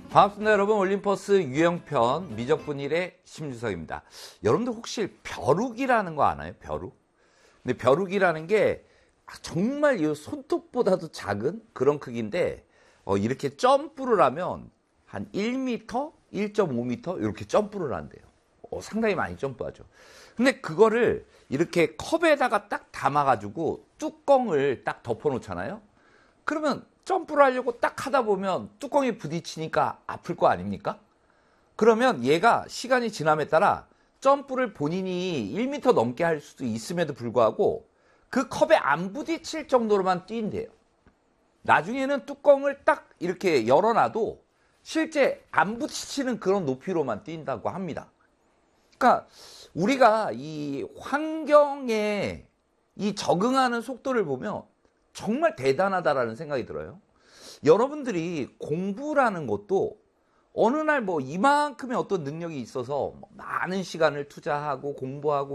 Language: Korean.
반갑습니다 여러분. 올림퍼스 유형편 미적분일의 심주석입니다. 여러분들 혹시 벼룩이라는 거 아나요? 벼룩? 근데 벼룩이라는 게 정말 이 손톱보다도 작은 그런 크기인데 이렇게 점프를 하면 한 1m, 1.5m 이렇게 점프를 한대요. 상당히 많이 점프하죠. 근데 그거를 이렇게 컵에다가 딱 담아가지고 뚜껑을 딱 덮어놓잖아요. 그러면 점프를 하려고 딱 하다 보면 뚜껑에 부딪히니까 아플 거 아닙니까? 그러면 얘가 시간이 지남에 따라 점프를 본인이 1m 넘게 할 수도 있음에도 불구하고 그 컵에 안 부딪힐 정도로만 뛴대요. 나중에는 뚜껑을 딱 이렇게 열어놔도 실제 안 부딪히는 그런 높이로만 뛴다고 합니다. 그러니까 우리가 이 환경에 이 적응하는 속도를 보면 정말 대단하다라는 생각이 들어요. 여러분들이 공부라는 것도 어느 날 뭐 이만큼의 어떤 능력이 있어서 많은 시간을 투자하고 공부하고